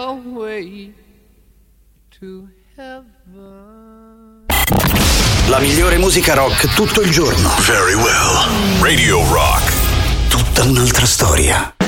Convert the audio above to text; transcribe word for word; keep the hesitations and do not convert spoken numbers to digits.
away to heaven. La migliore musica rock tutto il giorno. Very well. Radio Rock. Tutta un'altra storia.